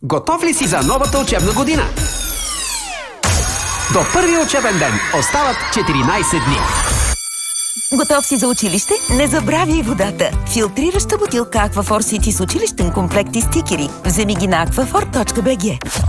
Готов ли си за новата учебна година? До първия учебен ден остават 14 дни. Готов си за училище? Не забравяй водата! Филтрираща бутилка Aquaphor City с училищен комплект и стикери. Вземи ги на aquaphor.bg.